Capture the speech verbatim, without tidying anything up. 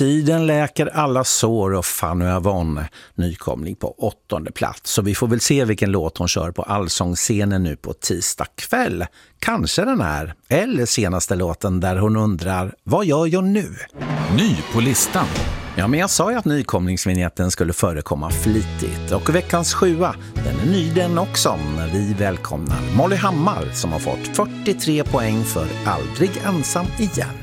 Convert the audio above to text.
Tiden läker alla sår och Fanny Avon nykomling på åttonde plats. Så vi får väl se vilken låt hon kör på allsångsscenen nu på tisdag kväll. Kanske den här, eller senaste låten där hon undrar, vad gör jag nu? Ny på listan. Ja, men jag sa ju att nykomlingsvinjetten skulle förekomma flitigt. Och veckans sjua, den är ny den också. Vi välkomnar Molly Hammar som har fått fyrtiotre poäng för Aldrig ensam igen.